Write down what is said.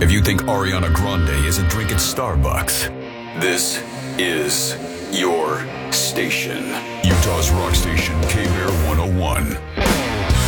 If you think Ariana Grande isn't drinking Starbucks, this is your station. Utah's rock station, K-Bear 101.